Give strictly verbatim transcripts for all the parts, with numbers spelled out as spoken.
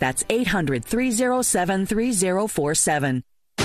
That's eight hundred, three oh seven, three oh four seven.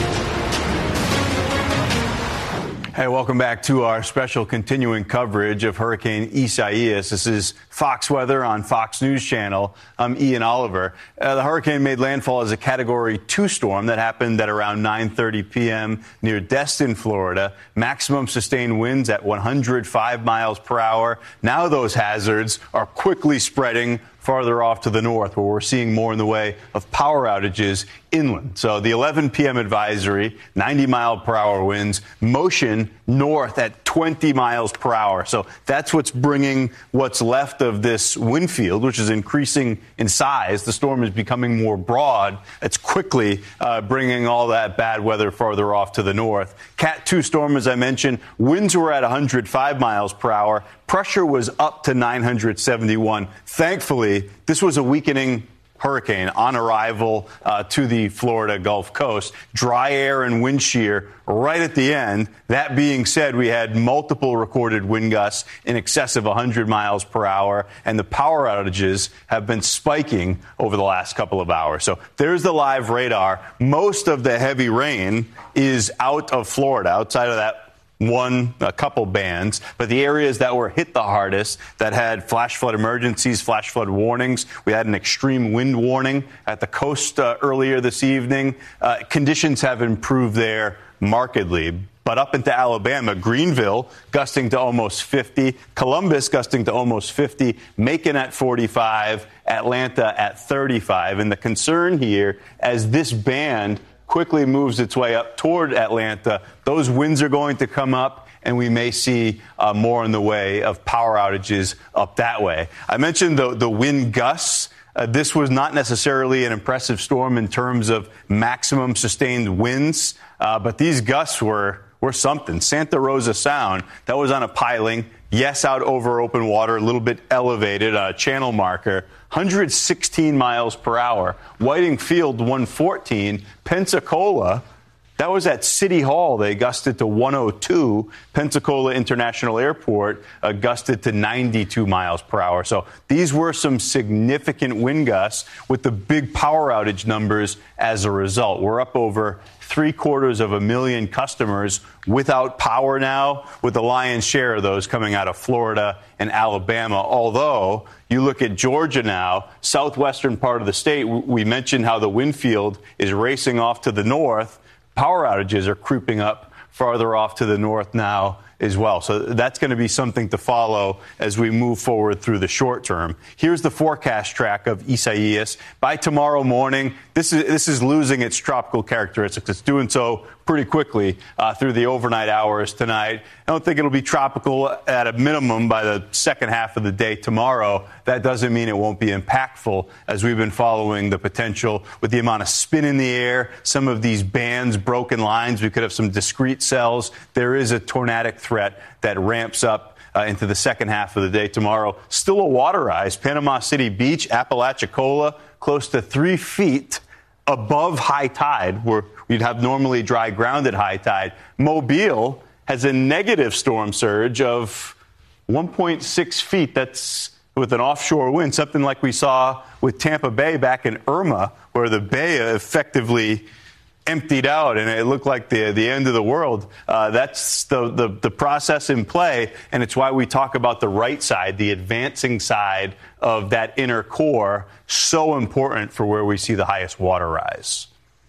Hey, welcome back to our special continuing coverage of Hurricane Isaias. This is Fox Weather on Fox News Channel. I'm Ian Oliver. Uh, the hurricane made landfall as a Category two storm that happened at around nine thirty p.m. near Destin, Florida. Maximum sustained winds at one hundred five miles per hour. Now those hazards are quickly spreading farther off to the north, where we're seeing more in the way of power outages inland. So the eleven p.m. advisory, ninety mile per hour winds, motion north at twenty miles per hour. So that's what's bringing what's left of this wind field, which is increasing in size. The storm is becoming more broad. It's quickly uh, bringing all that bad weather farther off to the north. Cat two storm, as I mentioned, winds were at one hundred five miles per hour. Pressure was up to nine hundred seventy-one. Thankfully, this was a weakening hurricane on arrival uh, to the Florida Gulf Coast. Dry air and wind shear right at the end. That being said, we had multiple recorded wind gusts in excess of one hundred miles per hour, and the power outages have been spiking over the last couple of hours. So there's the live radar. Most of the heavy rain is out of Florida, outside of that one, a couple bands, but the areas that were hit the hardest, that had flash flood emergencies, flash flood warnings. We had an extreme wind warning at the coast uh, earlier this evening. Uh, conditions have improved there markedly. But up into Alabama, Greenville gusting to almost fifty, Columbus gusting to almost fifty, Macon at forty-five, Atlanta at thirty-five. And the concern here, as this band quickly moves its way up toward Atlanta, those winds are going to come up, and we may see uh, more in the way of power outages up that way. I mentioned the, the wind gusts. Uh, this was not necessarily an impressive storm in terms of maximum sustained winds, uh, but these gusts were, were something. Santa Rosa Sound, that was on a piling. Yes, out over open water, a little bit elevated, uh, channel marker, one hundred sixteen miles per hour. Whiting Field, one fourteen. Pensacola, that was at City Hall. They gusted to one oh two. Pensacola International Airport uh, gusted to ninety-two miles per hour. So these were some significant wind gusts with the big power outage numbers as a result. We're up over three quarters of a million customers without power now, with the lion's share of those coming out of Florida and Alabama. Although you look at Georgia now, southwestern part of the state, we mentioned how the wind field is racing off to the north. Power outages are creeping up farther off to the north now as well. So that's going to be something to follow as we move forward through the short term. Here's the forecast track of Isaias. By tomorrow morning, this is this is losing its tropical characteristics. It's doing so pretty quickly uh, through the overnight hours tonight. I don't think it'll be tropical at a minimum by the second half of the day tomorrow. That doesn't mean it won't be impactful, as we've been following the potential with the amount of spin in the air, some of these bands, broken lines. We could have some discrete cells. There is a tornadic threat that ramps up uh, into the second half of the day tomorrow. Still a water rise. Panama City Beach, Apalachicola, close to three feet above high tide, where we'd have normally dry ground at high tide. Mobile has a negative storm surge of one point six feet. That's with an offshore wind, something like we saw with Tampa Bay back in Irma, where the bay effectively emptied out and it looked like the the end of the world. Uh, that's the, the the process in play, and it's why we talk about the right side, the advancing side of that inner core, so important for where we see the highest water rise.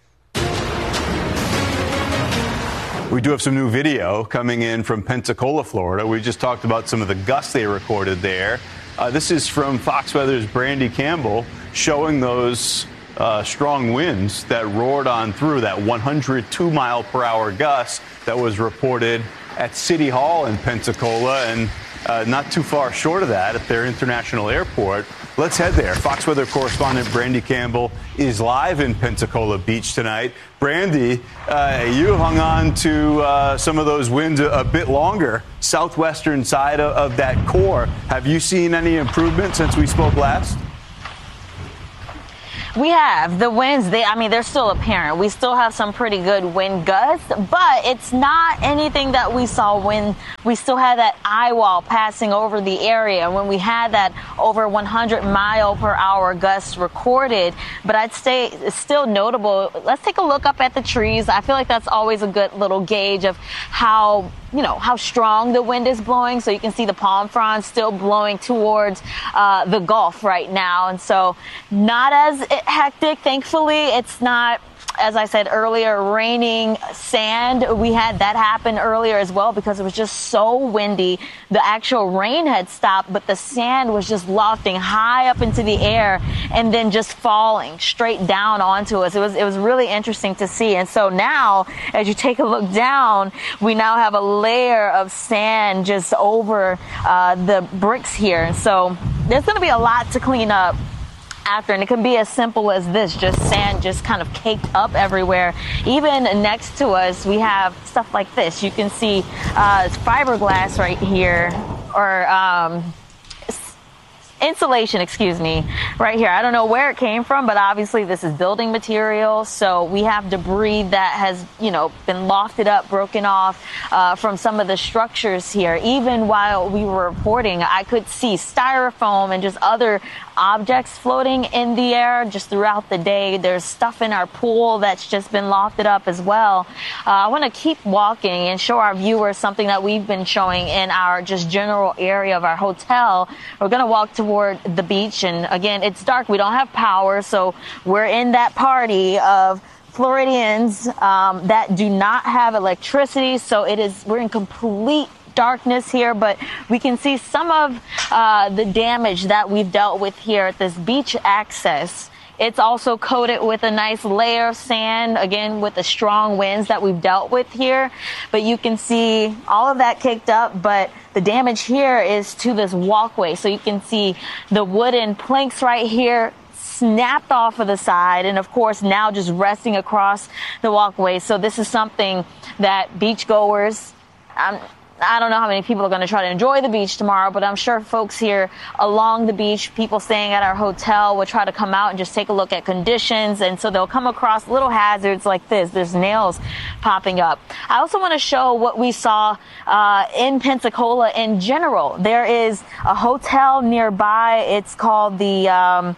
We do have some new video coming in from Pensacola, Florida. We just talked about some of the gusts they recorded there. Uh, this is from Fox Weather's Brandy Campbell, showing those Uh, strong winds that roared on through, that one hundred two mile per hour gust that was reported at City Hall in Pensacola, and uh, not too far short of that at their international airport. Let's head there. Fox Weather correspondent Brandy Campbell is live in Pensacola Beach tonight. Brandy, uh, you hung on to uh, some of those winds a, a bit longer, southwestern side of, of that core. Have you seen any improvement since we spoke last? We have. The winds, they, I mean, they're still apparent. We still have some pretty good wind gusts, but it's not anything that we saw when we still had that eye wall passing over the area, when we had that over one hundred mile per hour gusts recorded. But I'd say it's still notable. Let's take a look up at the trees. I feel like that's always a good little gauge of how, you know, how strong the wind is blowing. So you can see the palm fronds still blowing towards uh, the Gulf right now. And so not as hectic. Thankfully, it's not, as I said earlier, raining sand. We had that happen earlier as well because it was just so windy. The actual rain had stopped, but the sand was just lofting high up into the air and then just falling straight down onto us. It was it was really interesting to see. And so now, as you take a look down, we now have a layer of sand just over uh, the bricks here. And so there's going to be a lot to clean up after, and it can be as simple as this, just sand just kind of caked up everywhere. Even next to us, we have stuff like this. You can see uh, fiberglass right here, or um, insulation, excuse me, right here. I don't know where it came from, but obviously this is building material. So we have debris that has, you know, been lofted up, broken off uh, from some of the structures here. Even while we were reporting, I could see styrofoam and just other objects floating in the air just throughout the day. There's stuff in our pool that's just been lofted up as well. Uh, I want to keep walking and show our viewers something that we've been showing in our just general area of our hotel. We're going to walk toward the beach, and again, it's dark. We don't have power, so we're in that party of Floridians um, that do not have electricity. So it is, we're in complete darkness here, but we can see some of uh, the damage that we've dealt with here at this beach access. It's also coated with a nice layer of sand, again, with the strong winds that we've dealt with here. But you can see all of that caked up, but the damage here is to this walkway. So you can see the wooden planks right here snapped off of the side, and of course now just resting across the walkway. So this is something that beachgoers, um, I don't know how many people are going to try to enjoy the beach tomorrow, but I'm sure folks here along the beach, people staying at our hotel, will try to come out and just take a look at conditions. And so they'll come across little hazards like this. There's nails popping up. I also want to show what we saw uh, in Pensacola in general. There is a hotel nearby. It's called the Um,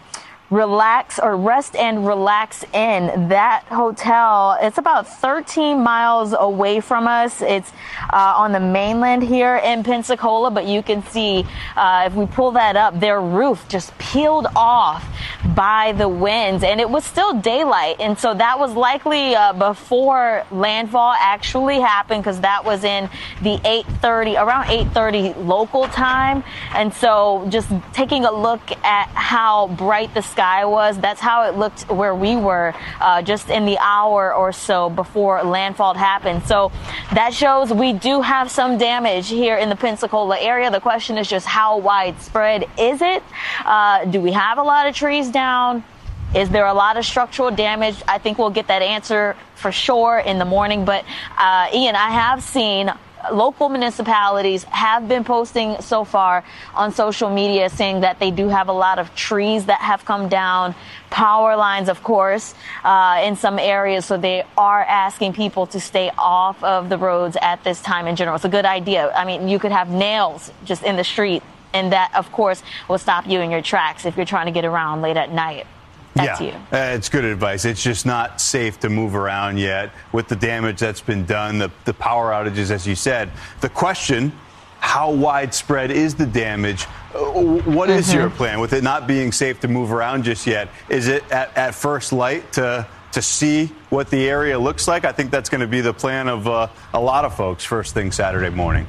Relax or Rest and Relax Inn. That hotel, it's about thirteen miles away from us. It's uh, on the mainland here in Pensacola, but you can see uh, if we pull that up, their roof just peeled off by the winds, and it was still daylight. And so that was likely uh, before landfall actually happened, because that was in the eight thirty, around eight thirty local time. And so just taking a look at how bright the sky was, that's how it looked where we were uh, just in the hour or so before landfall happened. So that shows we do have some damage here in the Pensacola area. The question is just how widespread is it? Uh, do we have a lot of trees down? Is there a lot of structural damage? I think we'll get that answer for sure in the morning. But uh, Ian, I have seen local municipalities have been posting so far on social media saying that they do have a lot of trees that have come down, power lines, of course, uh, in some areas. So they are asking people to stay off of the roads at this time in general. It's a good idea. I mean, you could have nails just in the street, and that, of course, will stop you in your tracks if you're trying to get around late at night. That's yeah, you. Uh, it's good advice. It's just not safe to move around yet with the damage that's been done, the, the power outages, as you said. The question, how widespread is the damage? Uh, what is mm-hmm. your plan with it not being safe to move around just yet? Is it at, at first light to to see what the area looks like? I think that's going to be the plan of uh, a lot of folks first thing Saturday morning.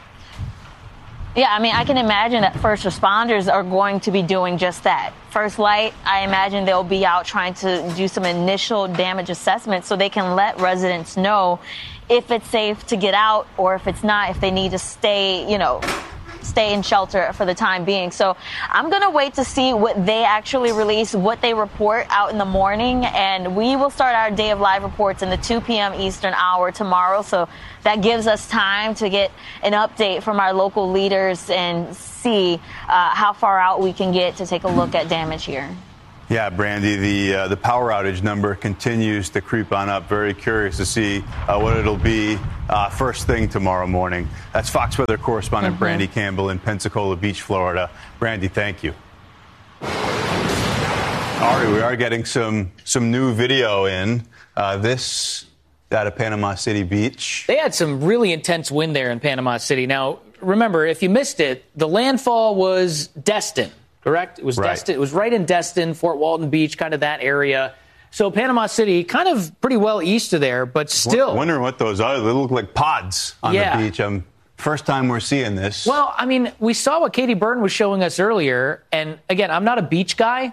Yeah, I mean, I can imagine that first responders are going to be doing just that. First light, I imagine they'll be out trying to do some initial damage assessment so they can let residents know if it's safe to get out, or if it's not, if they need to stay, you know, stay in shelter for the time being. So I'm going to wait to see what they actually release, what they report out in the morning, and we will start our day of live reports in the two p.m. Eastern hour tomorrow. So that gives us time to get an update from our local leaders and see uh, how far out we can get to take a look at damage here. Yeah, Brandy, the uh, the power outage number continues to creep on up. Very curious to see uh, what it'll be uh, first thing tomorrow morning. That's Fox Weather correspondent mm-hmm. Brandy Campbell in Pensacola Beach, Florida. Brandy, thank you. Ari, we are getting some some new video in. Uh, this out of Panama City Beach. They had some really intense wind there in Panama City. Now, remember, if you missed it, the landfall was Destin. Correct? It was right. Destin. It was right in Destin, Fort Walton Beach, kind of that area. So Panama City, kind of pretty well east of there, but still. Wondering what those are. They look like pods on yeah. the beach. Um, first time we're seeing this. Well, I mean, we saw what Katie Burton was showing us earlier. And again, I'm not a beach guy.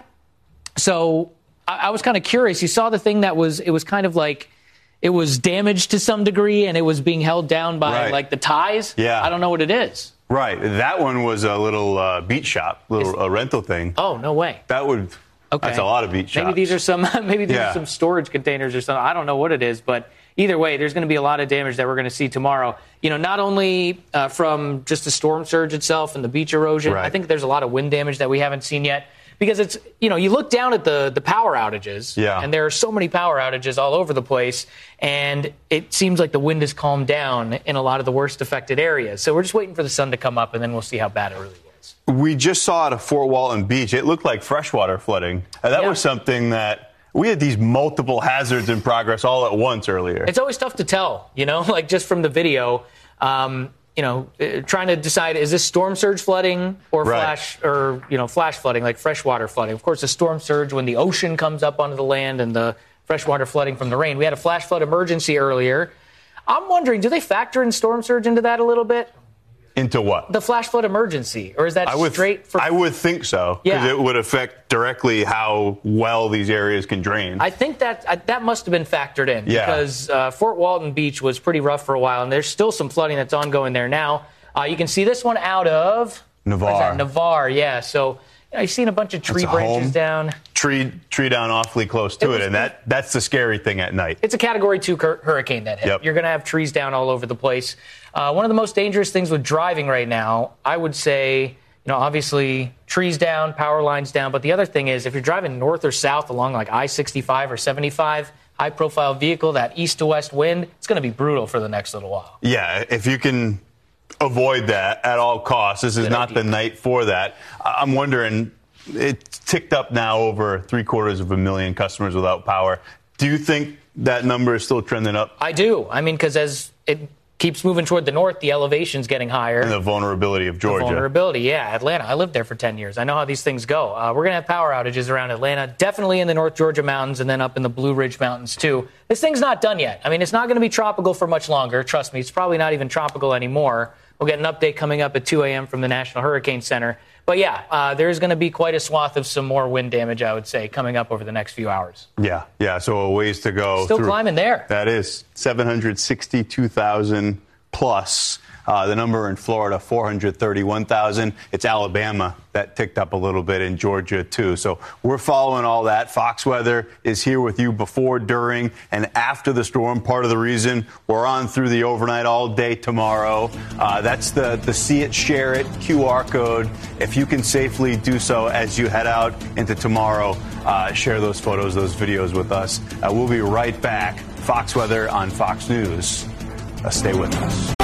So I, I was kind of curious. You saw the thing that was, it was kind of like, it was damaged to some degree and it was being held down by right. like the ties. Yeah. I don't know what it is. Right. That one was a little uh, beach shop, little a rental thing. Oh, no way. That would. Okay. That's a lot of beach shops. Maybe these are some. Maybe these yeah. are some storage containers or something. I don't know what it is, but either way, there's going to be a lot of damage that we're going to see tomorrow. You know, not only uh, from just the storm surge itself and the beach erosion. Right. I think there's a lot of wind damage that we haven't seen yet. Because it's, you know, you look down at the, the power outages, yeah. and there are so many power outages all over the place, and it seems like the wind has calmed down in a lot of the worst affected areas. So we're just waiting for the sun to come up, and then we'll see how bad it really was. We just saw it at Fort Walton Beach. It looked like freshwater flooding. And that yeah. was something that we had these multiple hazards in progress all at once earlier. It's always tough to tell, you know, like just from the video. Um, you know, uh, trying to decide, is this storm surge flooding or right. flash or, you know, flash flooding, like freshwater flooding? Of course, the storm surge when the ocean comes up onto the land and the freshwater flooding from the rain. We had a flash flood emergency earlier. I'm wondering, do they factor in storm surge into that a little bit? Into what? The flash flood emergency, or is that I would, straight for... I would think so, because yeah. it would affect directly how well these areas can drain. I think that that must have been factored in, yeah. because uh, Fort Walton Beach was pretty rough for a while, and there's still some flooding that's ongoing there now. Uh, you can see this one out of... Navarre. Navarre, yeah. So you know, you've seen a bunch of tree branches home. down. Tree tree down awfully close to it, it and that that's the scary thing at night. It's a Category two cur- hurricane that hit. Yep. You're going to have trees down all over the place. Uh, one of the most dangerous things with driving right now, I would say, you know, obviously trees down, power lines down. But the other thing is if you're driving north or south along like I sixty-five or seventy-five, high-profile vehicle, that east to west wind, it's going to be brutal for the next little while. Yeah, if you can avoid that at all costs, this is Good not idea. the night for that. I'm wondering, it's ticked up now over three quarters of a million customers without power. Do you think that number is still trending up? I do. I mean, because as it keeps moving toward the north, the elevation's getting higher. And the vulnerability of Georgia. The vulnerability, yeah. Atlanta. I lived there for ten years. I know how these things go. Uh, we're going to have power outages around Atlanta, definitely in the North Georgia mountains and then up in the Blue Ridge Mountains, too. This thing's not done yet. I mean, it's not going to be tropical for much longer. Trust me, it's probably not even tropical anymore. We'll get an update coming up at two a.m. from the National Hurricane Center. But, yeah, uh, there's going to be quite a swath of some more wind damage, I would say, coming up over the next few hours. Yeah, yeah, so a ways to go. Still through. climbing there. That is seven hundred sixty-two thousand plus. Uh, the number in Florida, four hundred thirty-one thousand. It's Alabama that ticked up a little bit in Georgia, too. So we're following all that. Fox Weather is here with you before, during, and after the storm. Part of the reason we're on through the overnight all day tomorrow. Uh, that's the, the See It, Share It Q R code. If you can safely do so as you head out into tomorrow, uh, share those photos, those videos with us. Uh, we'll be right back. Fox Weather on Fox News. Uh, stay with us.